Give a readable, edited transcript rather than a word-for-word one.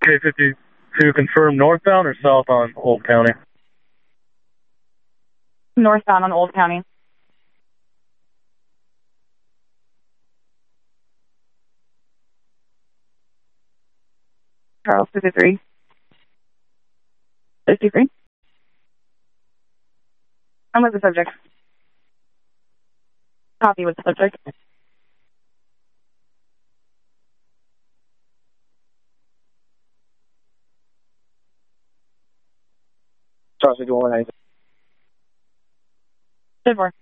K52 confirm northbound or south on Old County? Northbound on Old County. Charles 53. 53. I'm with the subject. Copy with the subject. Charles 51. 10-4.